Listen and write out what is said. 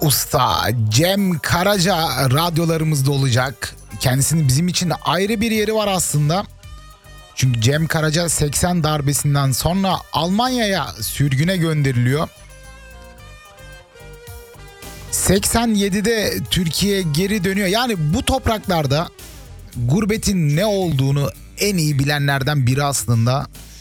Usta Cem Karaca radyolarımızda olacak. Kendisinin bizim için ayrı bir yeri var aslında. Çünkü Cem Karaca 80 darbesinden sonra Almanya'ya sürgüne gönderiliyor. 87'de Türkiye'ye geri dönüyor. Yani bu topraklarda gurbetin ne olduğunu en iyi bilenlerden biri aslında.